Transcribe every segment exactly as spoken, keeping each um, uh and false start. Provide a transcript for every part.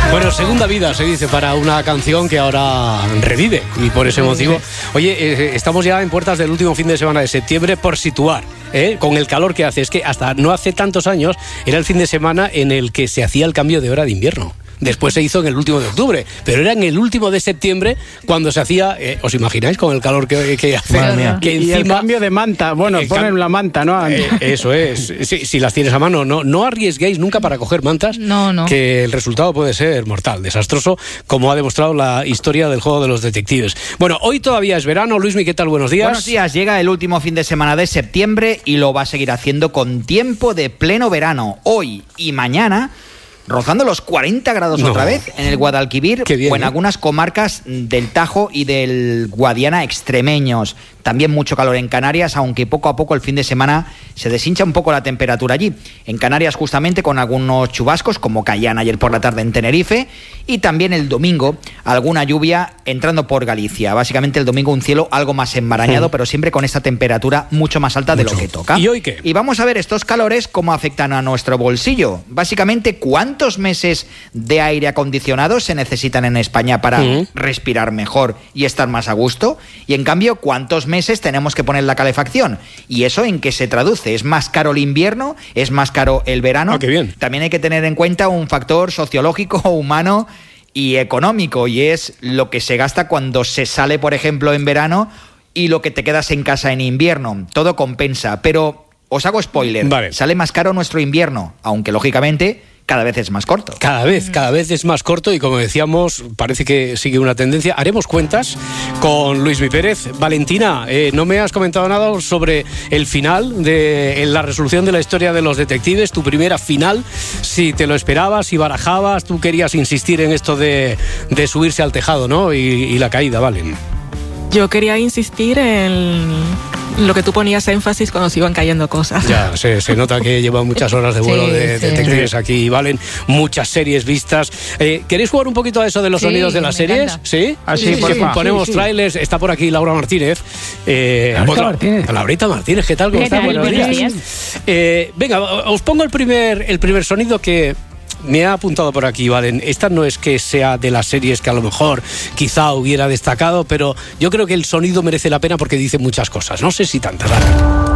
Bueno, segunda vida se dice para una canción que ahora revive y por ese motivo. Oye, eh, estamos ya en puertas del último fin de semana de septiembre por situar, ¿eh? Con el calor que hace. Es que hasta no hace tantos años era el fin de semana en el que se hacía el cambio de hora de invierno. Después se hizo en el último de octubre, pero era en el último de septiembre cuando se hacía, eh, ¿os imagináis con el calor que, que hace? Que y encima, el cambio de manta, bueno, ponen la manta, ¿no? Eh, eso es, si, si las tienes a mano, no, no arriesguéis nunca para coger mantas, no, no. que el resultado puede ser mortal, desastroso, como ha demostrado la historia del juego de los detectives. Bueno, hoy todavía es verano. Luismi, ¿qué tal? Buenos días. Buenos días, llega el último fin de semana de septiembre y lo va a seguir haciendo con tiempo de pleno verano, hoy y mañana, rozando los cuarenta grados no. otra vez en el Guadalquivir bien, o en ¿eh? algunas comarcas del Tajo y del Guadiana extremeños. También mucho calor en Canarias, aunque poco a poco el fin de semana se deshincha un poco la temperatura allí. En Canarias justamente con algunos chubascos, como caían ayer por la tarde en Tenerife, y también el domingo alguna lluvia entrando por Galicia. Básicamente el domingo un cielo algo más enmarañado, sí. pero siempre con esta temperatura mucho más alta de mucho. Lo que toca. ¿Y hoy qué? Y vamos a ver estos calores cómo afectan a nuestro bolsillo. Básicamente, ¿cuántos meses de aire acondicionado se necesitan en España para uh-huh. respirar mejor y estar más a gusto? Y en cambio, ¿cuántos meses tenemos que poner la calefacción? ¿Y eso en qué se traduce? ¿Es más caro el invierno? ¿Es más caro el verano? Ah, qué bien. También hay que tener en cuenta un factor sociológico, humano y económico, y es lo que se gasta cuando se sale, por ejemplo, en verano y lo que te quedas en casa en invierno. Todo compensa, pero os hago spoiler. Vale. Sale más caro nuestro invierno, aunque lógicamente cada vez es más corto. Cada vez, cada vez es más corto y como decíamos, parece que sigue una tendencia. Haremos cuentas con Luismi Pérez. Valentina, eh, no me has comentado nada sobre el final de en la resolución de la historia de los detectives, tu primera final, si te lo esperabas, si barajabas, tú querías insistir en esto de, de subirse al tejado, ¿no? Y, y la caída, Valen. Yo quería insistir en lo que tú ponías énfasis cuando se iban cayendo cosas. Ya, se, se nota que llevan muchas horas de vuelo sí, de, sí. detectives aquí, Valen, muchas series vistas. Eh, ¿Queréis jugar un poquito a eso de los sí, sonidos de las series? Encanta. ¿Sí? Así, sí, por sí, favor. Ponemos sí, sí. trailers, está por aquí Laura Martínez. Eh, Laurita pues, Martínez. Laurita Martínez, ¿qué tal? ¿Cómo ¿Qué está? tal? Buenos Buenos días. días. Eh, venga, os pongo el primer, el primer sonido que me ha apuntado por aquí, Valen. Esta no es que sea de las series que a lo mejor quizá hubiera destacado, pero yo creo que el sonido merece la pena porque dice muchas cosas. No sé si tantas. Vale.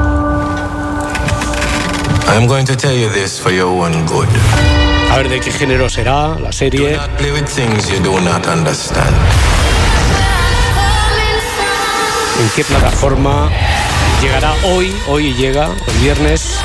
I'm going to tell you this for your own good. A ver de qué género será la serie. Do not play with things you do not understand. ¿En qué plataforma llegará hoy? Hoy llega, el viernes.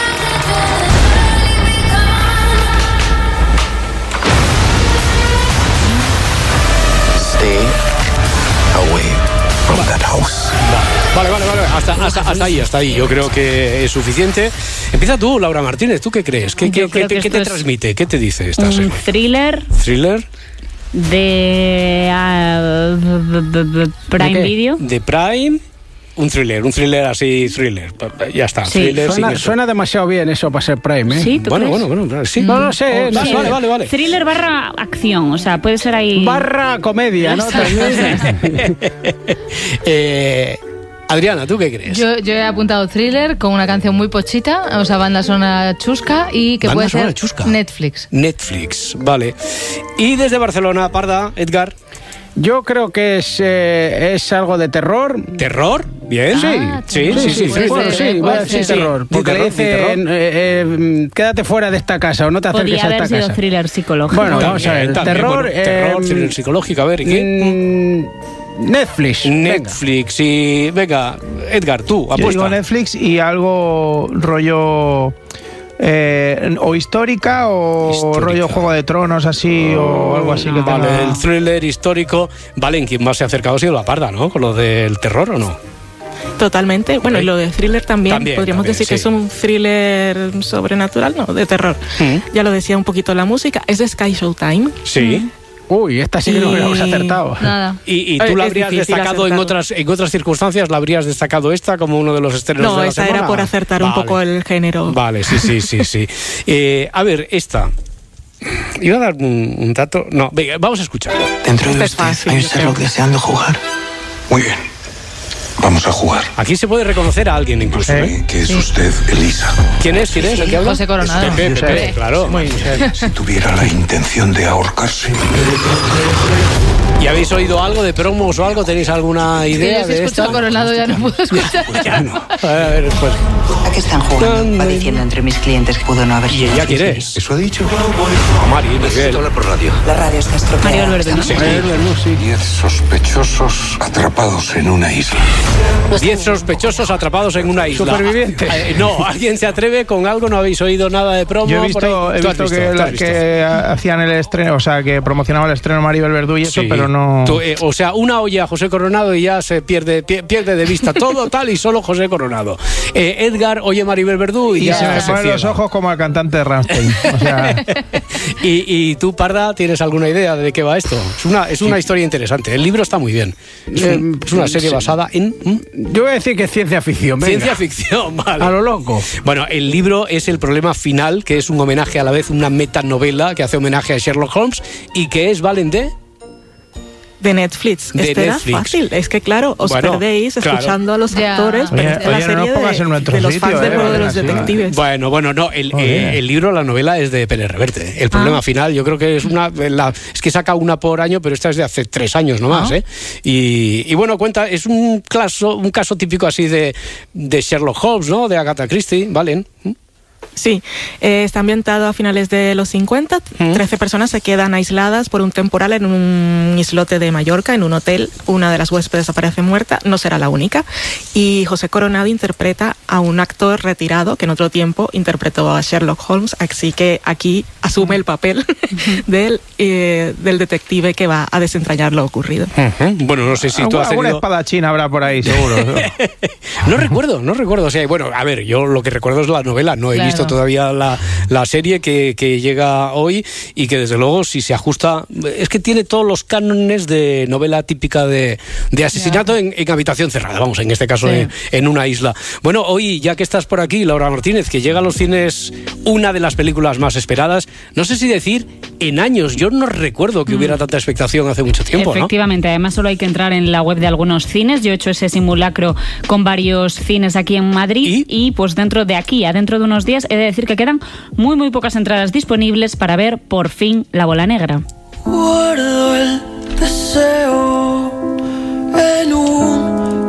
Stay away from that house. Vale, vale, vale, hasta, hasta, hasta ahí, hasta ahí. Yo creo que es suficiente. Empieza tú, Laura Martínez, ¿tú qué crees? ¿Qué, qué, qué, qué te transmite? ¿Qué te dice esta un serie? Thriller. ¿Thriller? De uh, Prime Video. De Prime. Un thriller, un thriller así, thriller. Ya está. Sí. Thriller, Suena, suena demasiado bien eso para ser Prime, ¿eh? Sí, ¿tú bueno, crees? bueno, bueno, sí. No lo sé, Oh, no sí, sé. Vale, vale, vale. Thriller barra acción, o sea, puede ser ahí. Barra comedia, ¿no? También. eh, Adriana, ¿tú qué crees? Yo, yo he apuntado thriller con una canción muy pochita, o sea, banda sonora chusca y que Banda puede sonora ser chusca. Netflix. Netflix, vale. Y desde Barcelona, Parda, Edgar. Yo creo que es, eh, es algo de terror. ¿Terror? Bien, Ah, sí. Sí, sí, sí. puede sí. Bueno, ser, sí, puede voy a decir ser. terror. Sí, Porque terror, le dicen, eh, eh, quédate fuera de esta casa o no te acerques Podría a haber esta sido casa. thriller psicológico. Bueno, vamos a ver. También, terror, bueno, terror, eh, thriller psicológico, a ver, ¿y qué? Mm, Netflix. Netflix y... Venga, Edgar, tú, Yo digo apuesta. Netflix y algo rollo eh, o histórica o Histórica. rollo Juego de Tronos así o algo así que Vale, tenga... el thriller histórico. Vale, ¿en quién más se ha acercado ha sido la Parda, ¿no? Con lo del terror, ¿o no? Totalmente. Bueno, Ok. y lo de thriller también, También, podríamos también, decir sí. que es un thriller sobrenatural, no, de terror. Mm. Ya lo decía un poquito la música, es de Sky Showtime. Sí. Uy, esta sí que no Y- hubiéramos acertado. Nada. ¿Y, y Eh, tú la es habrías difícil destacado en acertarlo. otras, en otras circunstancias? ¿La habrías destacado esta como uno de los estrenos No, de la esa semana? era por acertar un Vale. poco el género. Vale, sí, sí, sí, sí. Eh, a ver, esta. Iba a dar un, un dato. No, venga, vamos a escucharlo. Dentro de Esta es usted fácil, hay un yo cerdo creo. deseando jugar. Muy bien. Vamos a jugar. Aquí se puede reconocer a alguien incluso. ¿Eh? Que es usted Elisa. ¿Quién es? ¿Quién es? ¿El que habla? José Coronado. Pepe, Pepe, Pepe, claro. Muy bien. Si tuviera la intención de ahorcarse. ¿Y habéis oído algo de promos o algo? ¿Tenéis alguna idea Sí, de si escucho esta? Coronado ya no puedo escuchar. Pues ya no. A ver, pues. ¿A qué están jugando? Va diciendo entre mis clientes que pudo no haber ¿Y sido. ella quién es? ¿Eso ha dicho? No, Mari, Miguel. hablar por radio. La radio está estropeada. Mario Alberto. Sí. Diez sospechosos atrapados en una isla. Diez sospechosos atrapados en una isla. Supervivientes. Eh, no, ¿alguien se atreve con algo? ¿No habéis oído nada de promo? Yo he por visto, ahí? he ¿Tú has visto que, ¿Tú la- has visto? que hacían el estreno, o sea, que promocionaba el estreno Maribel Verdú y eso, Sí. pero no... Tú, eh, o sea, una olla a José Coronado y ya se pierde pie- pierde de vista todo tal y solo José Coronado. Eh, Edgar oye Maribel Verdú y, Y ya se me se ponen los ciega. ojos como al cantante de Rammstein. O sea, y, y tú, Parda, ¿tienes alguna idea de qué va esto? Es una, es una historia interesante. El libro está muy bien. Es, un- es una serie sí. basada en ¿m? Yo voy a decir que es ciencia ficción. Venga. ciencia ficción, vale. A lo loco. Bueno, el libro es El problema final, que es un homenaje a la vez, una metanovela que hace homenaje a Sherlock Holmes y que es, ¿valen de? De Netflix. De este Netflix. era fácil. Es que, claro, os Bueno, perdéis claro. escuchando a los Ya. actores, pero Oye, es de la oye, no serie nos pongas de, en nuestro de los sitio, fans del eh, juego de Elena, los sí. detectives. Bueno, bueno, no, el, Joder. eh, el libro, la novela es de Pérez Reverte. El problema Ah. final, yo creo que es una, la- es que saca una por año, pero esta es de hace tres años nomás, Ah. ¿eh? Y, y bueno, cuenta, es un caso, un caso típico así de, de Sherlock Holmes, ¿no? De Agatha Christie, ¿valen? Sí, eh, está ambientado a finales de los cincuenta. Mm. trece personas se quedan aisladas por un temporal en un islote de Mallorca, en un hotel. Una de las huéspedes aparece muerta, no será la única. Y José Coronado interpreta a un actor retirado que en otro tiempo interpretó a Sherlock Holmes, así que aquí asume el papel del, eh, del detective que va a desentrañar lo ocurrido. Bueno, no sé si tú alguna, has alguna tenido... espadachín habrá por ahí, seguro. No recuerdo, no recuerdo. O sea, bueno, a ver, yo lo que recuerdo es la novela. No he Claro. visto todavía la, la serie que, que llega hoy y que desde luego si se ajusta... Es que tiene todos los cánones de novela típica de, de asesinato en, en habitación cerrada. Vamos, en este caso Sí. en, en una isla. Bueno, hoy ya que estás por aquí, Laura Martínez, que llega a los cines una de las películas más esperadas, no sé si decir en años. Yo no recuerdo que hubiera tanta expectación hace mucho tiempo, ¿no? Efectivamente, además solo hay que entrar en la web de algunos cines. Yo he hecho ese simulacro con varios cines aquí en Madrid y, pues dentro de aquí, a dentro de unos días, he de decir que quedan muy muy pocas entradas disponibles para ver por fin La Bola Negra. Guardo el deseo en un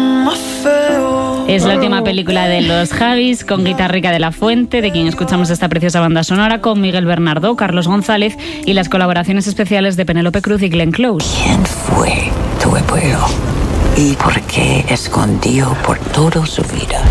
camafeo. Es la última película de los Javis con Guitarrica de la Fuente, de quien escuchamos esta preciosa banda sonora, con Miguel Bernardo, Carlos González y las colaboraciones especiales de Penélope Cruz y Glenn Close. ¿Quién fue tu abuelo? ¿Y por qué escondió por toda su vida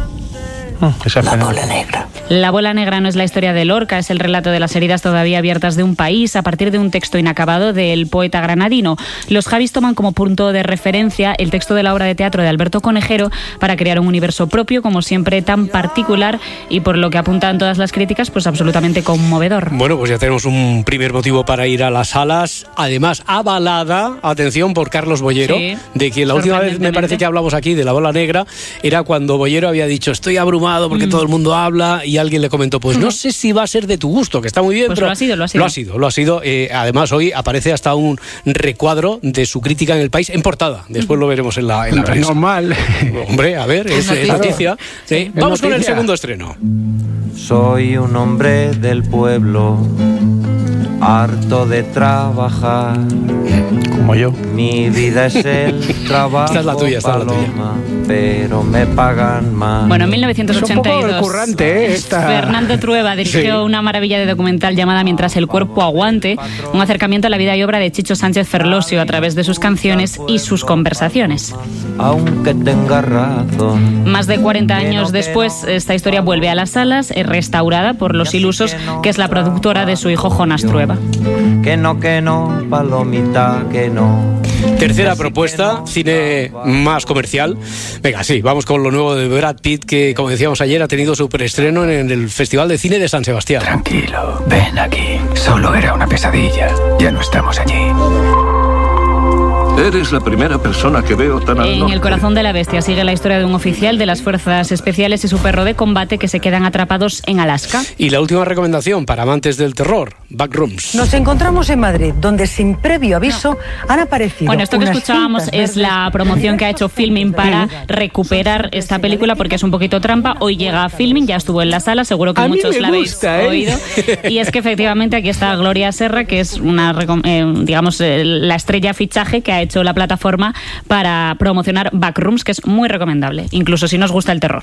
la bola negra? La Bola Negra no es la historia de Lorca, es el relato de las heridas todavía abiertas de un país a partir de un texto inacabado del poeta granadino. Los Javis toman como punto de referencia el texto de la obra de teatro de Alberto Conejero para crear un universo propio, como siempre tan particular y por lo que apuntan todas las críticas, pues absolutamente conmovedor. Bueno, pues ya tenemos un primer motivo para ir a las salas. Además, avalada, atención, por Carlos Bollero, Sí, de quien la última vez me parece que hablamos aquí de La Bola Negra, era cuando Bollero había dicho, estoy abrumado porque Mm. todo el mundo habla, y alguien le comentó, pues no sé si va a ser de tu gusto, que está muy bien, Pues pero lo ha sido, lo ha sido. Lo ha sido, lo ha sido. Eh, además, hoy aparece hasta un recuadro de su crítica en El País en portada. Después lo veremos en la, en la Hombre, prensa. normal. Hombre, a ver, es, es noticia. Sí. Es Vamos con el noticia. segundo estreno. Soy un hombre del pueblo, harto de trabajar. Como yo. Mi vida es el trabajo, Esta es la tuya, esta es la tuya. paloma, pero me pagan más. Bueno, en mil novecientos ochenta y dos, Es un poco recurrente, ¿eh? Esta... Fernando Trueba dirigió Sí. una maravilla de documental llamada Mientras el cuerpo aguante, un acercamiento a la vida y obra de Chicho Sánchez Ferlosio a través de sus canciones y sus conversaciones. Aunque tenga razón. Más de cuarenta años después, esta historia vuelve a las salas, es restaurada por Los Ilusos, que es la productora de su hijo Jonas Trueba. Que no, que no, palomita, que no. Tercera propuesta, cine más comercial. Venga, sí, vamos con lo nuevo de Brad Pitt, que como decíamos ayer ha tenido su preestreno en el Festival de Cine de San Sebastián. Tranquilo, ven aquí. Solo era una pesadilla. Ya no estamos allí. Eres la primera persona que veo tan al En norte. El corazón de la bestia sigue la historia de un oficial de las fuerzas especiales y su perro de combate que se quedan atrapados en Alaska. Y la última recomendación para amantes del terror, Backrooms. Nos encontramos en Madrid, donde sin previo aviso han aparecido. Bueno, esto que unas escuchábamos cintas es la promoción que ha hecho Filmin para recuperar esta película, porque es un poquito trampa. Hoy llega a Filmin, ya estuvo en la sala, seguro que A mí muchos me la habéis gusta, ¿eh? oído. Y es que efectivamente aquí está Gloria Serra, que es una, recom- eh, digamos, eh, la estrella fichaje que ha hecho la plataforma para promocionar Backrooms, que es muy recomendable, incluso si nos gusta el terror.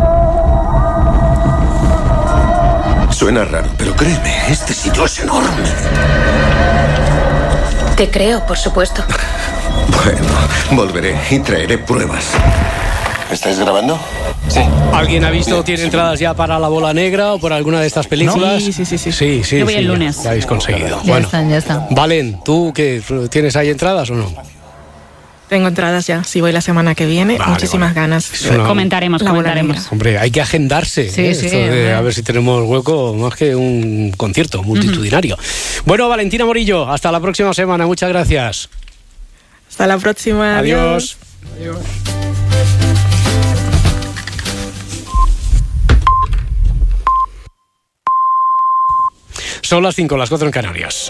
Suena raro, pero créeme, este sitio es enorme. Te creo, por supuesto. Bueno, volveré y traeré pruebas. ¿Estáis grabando? Sí. ¿Alguien ha visto, tiene entradas ya para La Bola Negra o por alguna de estas películas? Sí, sí, sí, sí. Sí, sí, Yo voy sí, el ya- lunes. Ya habéis conseguido. Ya Bueno, están, ya están. Valen, ¿tú qué? ¿Tienes ahí entradas o no? Tengo entradas ya, si voy la semana que viene, Vale, muchísimas vale. ganas. Es una- Comentaremos, La Bola comentaremos. Negra. Hombre, hay que agendarse. Sí, ¿eh? sí, Esto de hombre. a ver si tenemos hueco, más que un concierto multitudinario. Bueno, Valentina Morillo, hasta la próxima semana. Muchas gracias. Hasta la próxima. Adiós. Son las cinco, las cuatro en Canarias.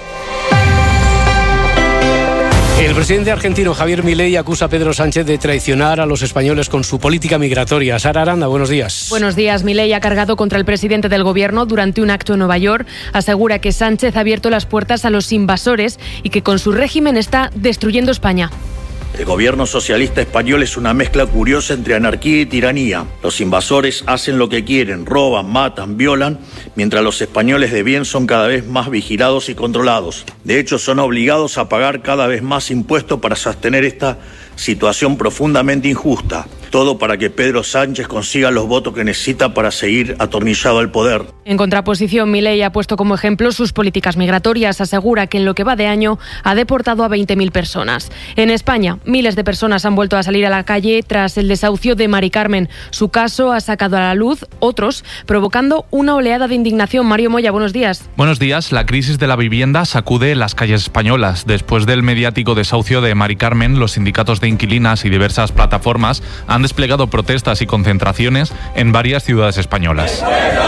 El presidente argentino Javier Milei acusa a Pedro Sánchez de traicionar a los españoles con su política migratoria. Sara Aranda, buenos días. Buenos días. Milei ha cargado contra el presidente del gobierno durante un acto en Nueva York. Asegura que Sánchez ha abierto las puertas a los invasores y que con su régimen está destruyendo España. El gobierno socialista español es una mezcla curiosa entre anarquía y tiranía. Los invasores hacen lo que quieren, roban, matan, violan, mientras los españoles de bien son cada vez más vigilados y controlados. De hecho, son obligados a pagar cada vez más impuestos para sostener esta situación profundamente injusta. Todo para que Pedro Sánchez consiga los votos que necesita para seguir atornillado al poder. En contraposición, Milei ha puesto como ejemplo sus políticas migratorias. Asegura que en lo que va de año ha deportado a veinte mil personas. En España, miles de personas han vuelto a salir a la calle tras el desahucio de Mari Carmen. Su caso ha sacado a la luz otros, provocando una oleada de indignación. Mario Moya, buenos días. Buenos días. La crisis de la vivienda sacude las calles españolas. Después del mediático desahucio de Mari Carmen, los sindicatos de inquilinas y diversas plataformas han desplegado protestas y concentraciones en varias ciudades españolas.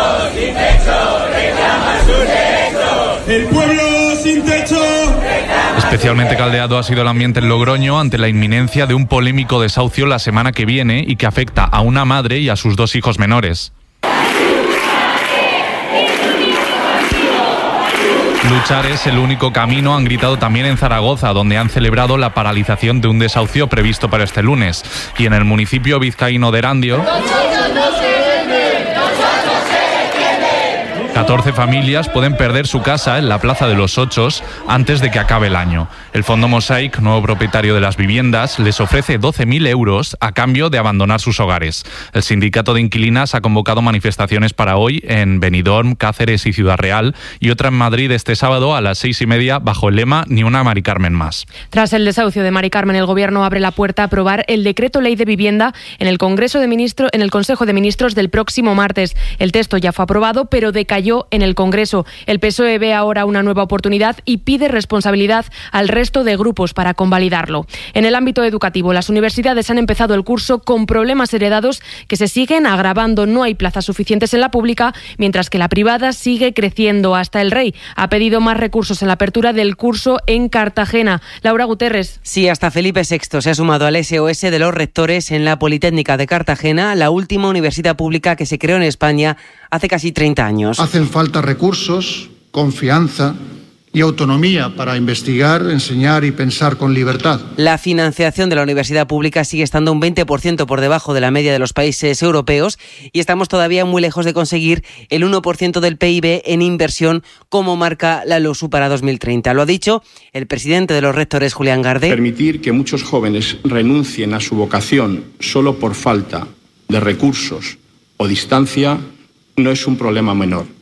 El pueblo sin techo. Especialmente caldeado ha sido el ambiente en Logroño ante la inminencia de un polémico desahucio la semana que viene y que afecta a una madre y a sus dos hijos menores. Luchar es el único camino, han gritado también en Zaragoza, donde han celebrado la paralización de un desahucio previsto para este lunes. Y en el municipio vizcaíno de Erandio, catorce familias pueden perder su casa en la Plaza de los Ochos antes de que acabe el año. El Fondo Mosaic, nuevo propietario de las viviendas, les ofrece doce mil euros a cambio de abandonar sus hogares. El sindicato de inquilinas ha convocado manifestaciones para hoy en Benidorm, Cáceres y Ciudad Real y otra en Madrid este sábado a las seis y media bajo el lema Ni una Mari Carmen más. Tras el desahucio de Mari Carmen, el Gobierno abre la puerta a aprobar el decreto ley de vivienda en el Congreso de Ministros, en el Consejo de Ministros del próximo martes. El texto ya fue aprobado, pero decayó en el Congreso. El P S O E ve ahora una nueva oportunidad y pide responsabilidad al resto de grupos para convalidarlo. En el ámbito educativo, las universidades han empezado el curso con problemas heredados que se siguen agravando. No hay plazas suficientes en la pública, mientras que la privada sigue creciendo. Hasta el Rey ha pedido más recursos en la apertura del curso en Cartagena. Laura Guterres. Sí, hasta Felipe sexto se ha sumado al S O S de los rectores en la Politécnica de Cartagena, la última universidad pública que se creó en España hace casi treinta años. Hacen falta recursos, confianza y autonomía para investigar, enseñar y pensar con libertad. La financiación de la universidad pública sigue estando un veinte por ciento por debajo de la media de los países europeos y estamos todavía muy lejos de conseguir el uno por ciento del P I B en inversión como marca la LOSU para dos mil treinta. Lo ha dicho el presidente de los rectores, Julián Garde. Permitir que muchos jóvenes renuncien a su vocación solo por falta de recursos o distancia no es un problema menor.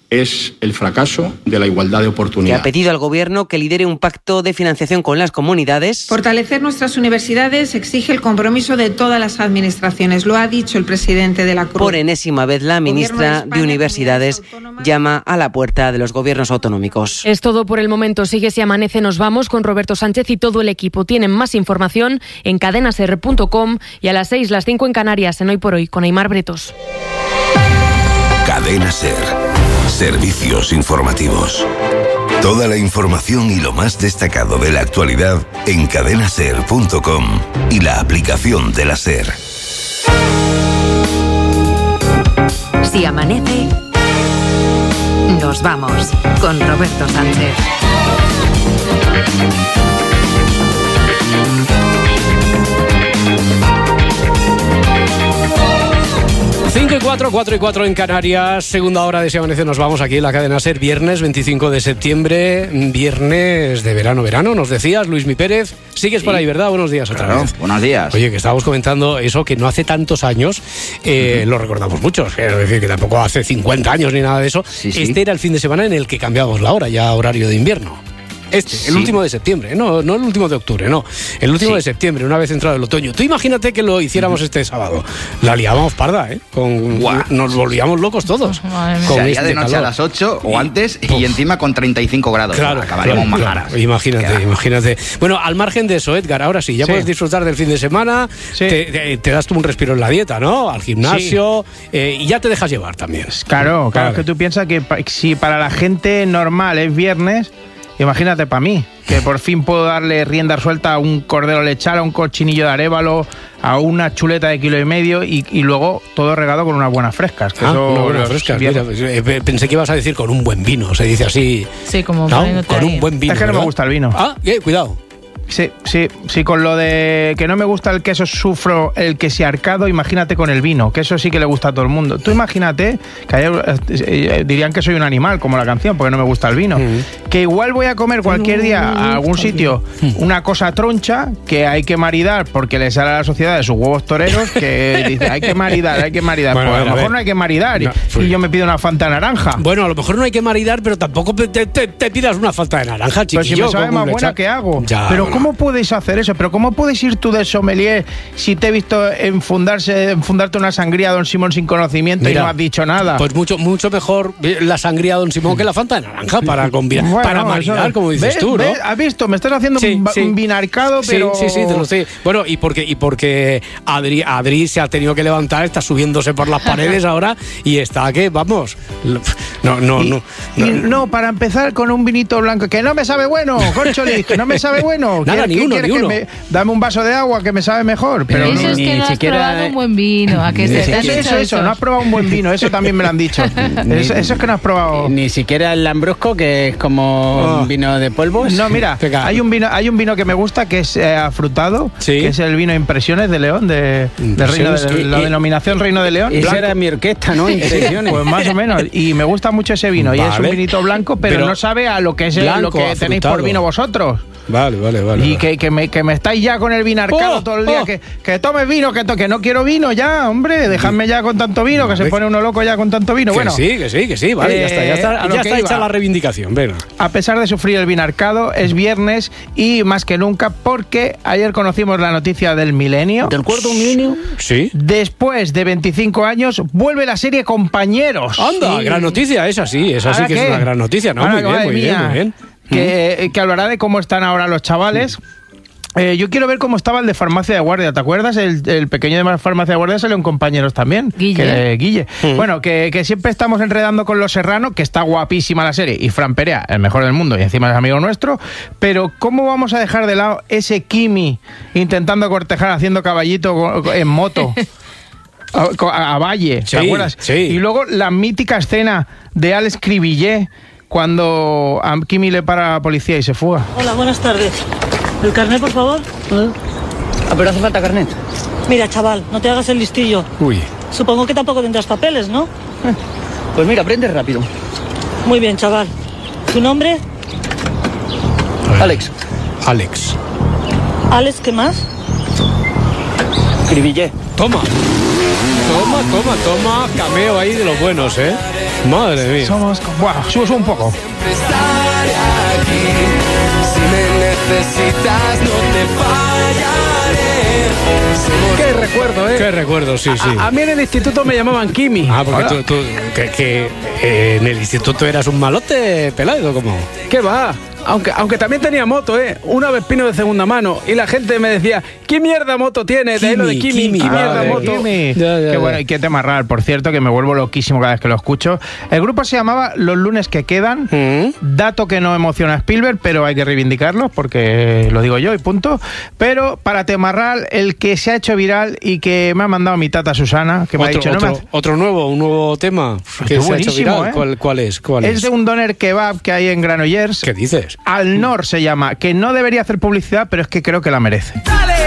es el fracaso de la igualdad de Que oportunidades. ha pedido al gobierno que lidere un pacto de financiación con las comunidades. Fortalecer nuestras universidades exige el compromiso de todas las administraciones, lo ha dicho el presidente de la Cruz. Por enésima vez, la ministra de, de Universidades llama a la puerta de los gobiernos autonómicos. Es todo por el momento. Sigue Si Amanece, nos vamos con Roberto Sánchez y todo el equipo. Tienen más información en cadena ser punto com y a las seis, las cinco en Canarias, en Hoy por Hoy, con Aimar Bretos. Cadena Ser. Servicios informativos. Toda la información y lo más destacado de la actualidad en cadena ser punto com y la aplicación de la Ser. Si amanece, nos vamos con Roberto Sánchez. cinco y cuatro, cuatro y cuatro en Canarias, segunda hora de Si Amanece, nos vamos aquí en la cadena SER, viernes veinticinco de septiembre, viernes de verano, verano, nos decías, Luismi Pérez, sigues sí. por ahí, ¿verdad? Buenos días otra claro, vez. Buenos días. Oye, que estábamos comentando eso, que no hace tantos años, eh, uh-huh. lo recordamos muchos, es decir, que tampoco hace cincuenta años ni nada de eso, sí, este sí. era el fin de semana en el que cambiábamos la hora, ya horario de invierno. Este, sí. el último de septiembre, no, no el último de octubre, no, el último sí. de septiembre, una vez entrado el otoño. Tú imagínate que lo hiciéramos uh-huh. este sábado, la liábamos parda, ¿eh? Con, wow. Nos volvíamos locos todos. Con Se haría este de noche calor. A las ocho o antes y, y encima con treinta y cinco grados. Claro, acabaríamos claro, majaras. Claro. Imagínate, claro. imagínate. Bueno, al margen de eso, Edgar, ahora sí, ya sí. puedes disfrutar del fin de semana, sí. te, te, te das tú un respiro en la dieta, ¿no? Al gimnasio sí. eh, y ya te dejas llevar también. Claro, claro, vale. que tú piensas que si para la gente normal es viernes, imagínate para mí, que por fin puedo darle rienda suelta a un cordero lechal, a un cochinillo de arévalo, a una chuleta de kilo y medio y, y luego todo regado con unas buenas frescas. Que ah, eso unas buenas frescas. Mira, pensé que ibas a decir con un buen vino, se dice así. Sí, como ¿no? Con un buen vino. Es que no ¿verdad? me gusta el vino. Ah, eh, cuidado. Sí, sí, sí, con lo de que no me gusta el queso sufro, el queso arcado, imagínate con el vino, que eso sí que le gusta a todo el mundo. Tú imagínate, que hay, eh, dirían que soy un animal, como la canción, porque no me gusta el vino. Mm. Que igual voy a comer cualquier día a algún sitio una cosa troncha que hay que maridar porque le sale a la sociedad de sus huevos toreros, que dice, hay que maridar, hay que maridar. Bueno, pues a lo mejor no hay que maridar no, y, y yo me pido una Fanta naranja. Bueno, a lo mejor no hay que maridar, pero tampoco te, te, te pidas una Fanta de naranja, chiquillo. Pero si me sabe más buena, ¿qué hago? Ya, pero bueno. ¿Cómo puedes hacer eso? ¿Pero cómo puedes ir tú de sommelier si te he visto enfundarse, enfundarte una sangría Don Simón sin conocimiento? Mira, y no has dicho nada? Pues mucho mucho mejor la sangría Don Simón que la Fanta de naranja para combinar, bueno, para maridar, eso, como dices ¿ves, tú, ¿no? ¿ves? ¿Has visto? Me estás haciendo sí, un, sí. un vinarcado, pero... Sí, sí, sí, te lo sé. Bueno, y porque, y porque Adri, Adri se ha tenido que levantar, está subiendo por las paredes ahora y está que, vamos... No, no, y, no, no. Y no, para empezar con un vinito blanco, que no me sabe bueno, Corcholis, que no me sabe bueno. Nada, ni uno, ni uno. Me, dame un vaso de agua que me sabe mejor. Pero eso no, es que no has siquiera... probado un buen vino. ¿A que eso, se eso, eso, eso, no has probado un buen vino, eso también me lo han dicho. eso, eso es que no has probado. Ni siquiera el Lambrusco, que es como oh. un vino de polvos. No, mira, hay un vino, hay un vino que me gusta que es eh, afrutado, ¿sí? Que es el vino Impresiones de León, de, de, Reino de, de la y, denominación Reino de León. Esa era mi orquesta, ¿no? Impresiones. Pues más o menos. Y me gusta mucho ese vino. Vale. Y es un vinito blanco, pero, pero no sabe a lo que es blanco, lo que afrutado. Tenéis por vino vosotros. Vale, vale, vale. Y vale. Que, que, me, que me estáis ya con el vinarcado oh, todo el día. Oh. Que, que tomes vino, que, to, que no quiero vino ya, hombre. Dejadme ya con tanto vino, que se pone uno loco ya con tanto vino. Que bueno, sí, que sí, que sí. Vale, eh, ya está, ya está, ya está hecha la reivindicación. Venga. A pesar de sufrir el vinarcado, es viernes y más que nunca, porque ayer conocimos la noticia del milenio. ¿Del cuarto milenio? Sí. Después de veinticinco años, vuelve la serie Compañeros. Anda, sí. Gran noticia, esa sí, esa sí que qué? Es una gran noticia, ¿no? Ahora, muy bien, muy bien, muy bien. Que, que hablará de cómo están ahora los chavales. Eh, yo quiero ver cómo estaba el de Farmacia de Guardia, ¿te acuerdas? El, el pequeño de Farmacia de Guardia salió en Compañeros también. Guille. Que, eh, Guille. Mm. Bueno, que, que siempre estamos enredando con Los Serrano, que está guapísima la serie, y Fran Perea, el mejor del mundo, y encima es amigo nuestro, pero ¿cómo vamos a dejar de lado ese Kimi intentando cortejar haciendo caballito en moto? a, a Valle, ¿te sí, acuerdas? Sí. Y luego la mítica escena de Alex Cribillé cuando a Kimi le para la policía y se fuga. Hola, buenas tardes. ¿El carnet, por favor? ¿Eh? Ah, pero hace falta carnet. Mira, chaval, no te hagas el listillo. Uy. Supongo que tampoco tendrás papeles, ¿no? Eh. Pues mira, aprende rápido. Muy bien, chaval. ¿Tu nombre? Alex. Alex. ¿Alex qué más? Cribillé. Toma. Toma, toma, toma. Cameo ahí de los buenos, ¿eh? Madre mía. Somos... Buah, subes un poco. Si me necesitas, no te fallaré. Qué recuerdo, ¿eh? Qué recuerdo, sí, sí. A, a mí en el instituto me llamaban Kimi. Ah, porque tú, tú que, que eh, en el instituto eras un malote pelado, ¿cómo? ¿Qué va? Aunque, aunque también tenía moto, ¿eh? Una Vespino de segunda mano. Y la gente me decía, ¿qué mierda moto tiene? De ahí lo de Kimi, Kimi, ¿qué mierda vale, moto? Kimi. Ya, ya, Qué bueno, ya. y qué tema raro, por cierto, que me vuelvo loquísimo cada vez que lo escucho. El grupo se llamaba Los lunes que quedan. ¿Mm? Dato que no emociona a Spielberg, pero hay que reivindicarlo porque lo digo yo y punto. Pero para Temarral, el que se ha hecho viral y que me ha mandado mi tata Susana, que me Otro, ha dicho... otro, no me hace... otro nuevo, un nuevo tema que Esto se ha hecho buenísimo, viral. ¿eh? ¿Cuál, cuál es? ¿Cuál Es es? de un doner kebab que hay en Granollers. ¿Qué dices? Al Nor se llama, que no debería hacer publicidad, pero es que creo que la merece. Dale.